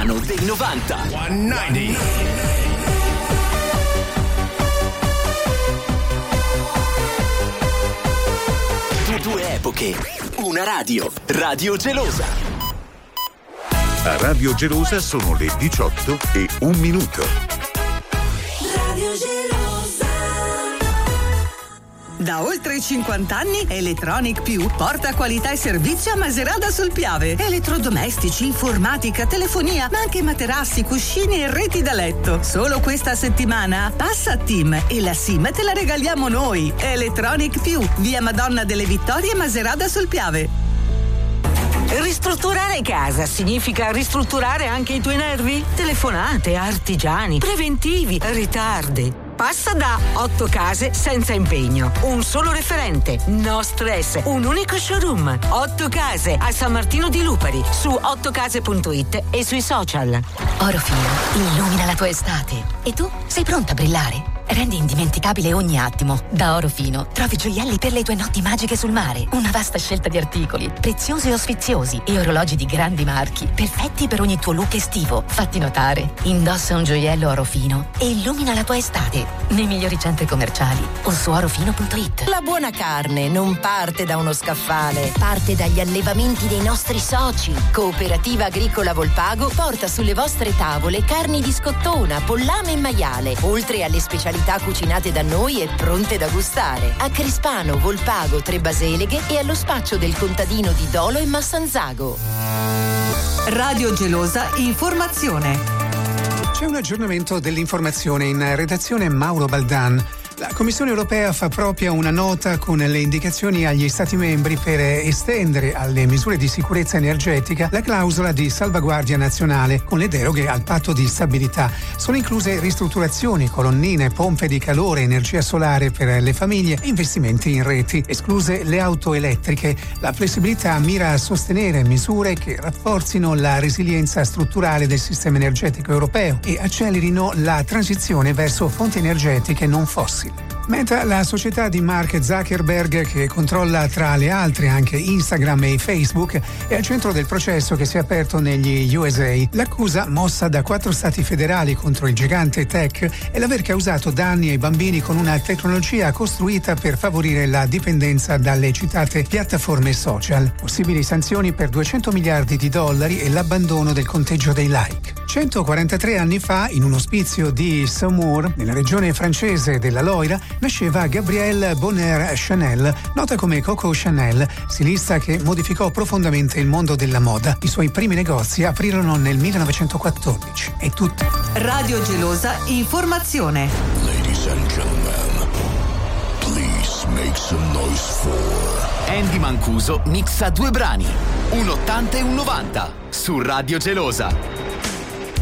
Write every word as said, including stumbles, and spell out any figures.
brano dei novanta. centonovanta. Due epoche, una radio, Radio Gelosa. A Radio Gelosa sono le diciotto e un minuto. Radio Gelosa. Da oltre cinquanta anni Electronic Più porta qualità e servizio a Maserata sul Piave. Elettrodomestici, informatica, telefonia, ma anche materassi, cuscini e reti da letto. Solo questa settimana passa a Team e la SIM te la regaliamo noi. Electronic Più, via Madonna delle Vittorie, Maserata sul Piave. Ristrutturare casa significa ristrutturare anche i tuoi nervi? Telefonate, artigiani, preventivi, ritardi. Passa da otto case senza impegno. Un solo referente, no stress, un unico showroom. otto case a San Martino di Lupari, su otto case punto it e sui social. Orofino illumina la tua estate. E tu sei pronta a brillare? Rendi indimenticabile ogni attimo. Da Orofino trovi gioielli per le tue notti magiche sul mare. Una vasta scelta di articoli, preziosi o sfiziosi, e orologi di grandi marchi, perfetti per ogni tuo look estivo. Fatti notare. Indossa un gioiello Orofino e illumina la tua estate nei migliori centri commerciali o su orofino punto it. La buona carne non parte da uno scaffale, parte dagli allevamenti dei nostri soci. Cooperativa Agricola Volpago porta sulle vostre tavole carni di scottona, pollame e maiale, oltre alle specialità cucinate da noi e pronte da gustare. A Crispano, Volpago, Tre Baseleghe e allo spaccio del contadino di Dolo e Massanzago. Radio Gelosa Informazione. C'è un aggiornamento dell'informazione in redazione Mauro Baldan. La Commissione europea fa propria una nota con le indicazioni agli Stati membri per estendere alle misure di sicurezza energetica la clausola di salvaguardia nazionale con le deroghe al patto di stabilità. Sono incluse ristrutturazioni, colonnine, pompe di calore, energia solare per le famiglie e investimenti in reti, escluse le auto elettriche. La flessibilità mira a sostenere misure che rafforzino la resilienza strutturale del sistema energetico europeo e accelerino la transizione verso fonti energetiche non fossili. Meta, la società di Mark Zuckerberg che controlla tra le altre anche Instagram e Facebook, è al centro del processo che si è aperto negli U S A. L'accusa mossa da quattro stati federali contro il gigante tech è l'aver causato danni ai bambini con una tecnologia costruita per favorire la dipendenza dalle citate piattaforme social. Possibili sanzioni per duecento miliardi di dollari e l'abbandono del conteggio dei like. centoquarantatré anni fa, in un ospizio di Saumur, nella regione francese della Loira, nasceva Gabrielle Bonheur-Chanel, nota come Coco Chanel, stilista che modificò profondamente il mondo della moda. I suoi primi negozi aprirono nel millenovecentoquattordici. È tutto. Radio Gelosa Informazione. Ladies and gentlemen, please make some noise for Andy Mancuso mixa due brani, un ottanta e un novanta, su Radio Gelosa.